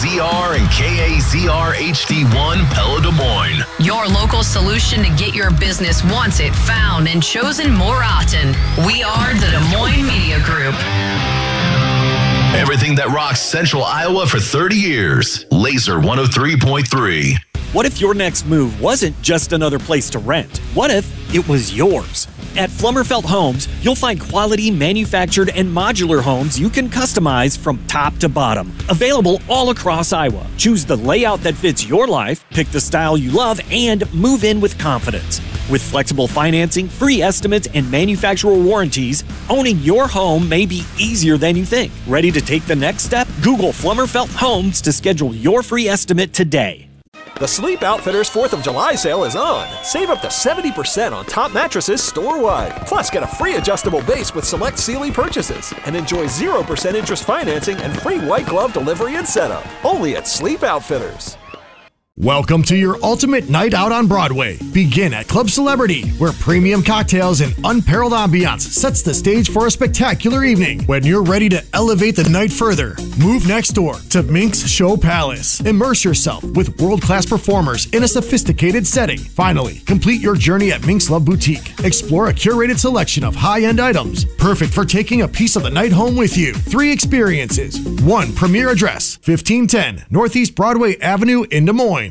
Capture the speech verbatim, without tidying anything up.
Z R and K A Z R H D one Pella Des Moines. Your local solution to get your business wanted, found, and chosen more often. We are the Des Moines Media Group. Everything that rocks Central Iowa for thirty years. Laser one oh three point three. What if your next move wasn't just another place to rent? What if it was yours? At Flummerfelt Homes, you'll find quality manufactured and modular homes you can customize from top to bottom. Available all across Iowa. Choose the layout that fits your life, pick the style you love, and move in with confidence. With flexible financing, free estimates, and manufacturer warranties, owning your home may be easier than you think. Ready to take the next step? Google Flummerfelt Homes to schedule your free estimate today. The Sleep Outfitters fourth of July sale is on. Save up to seventy percent on top mattresses store-wide. Plus, get a free adjustable base with select Sealy purchases. And enjoy zero percent interest financing and free white glove delivery and setup. Only at Sleep Outfitters. Welcome to your ultimate night out on Broadway. Begin at Club Celebrity, where premium cocktails and unparalleled ambiance sets the stage for a spectacular evening. When you're ready to elevate the night further, move next door to Minx Show Palace. Immerse yourself with world-class performers in a sophisticated setting. Finally, complete your journey at Minx Love Boutique. Explore a curated selection of high-end items, perfect for taking a piece of the night home with you. Three experiences, one premier address, fifteen ten Northeast Broadway Avenue in Des Moines.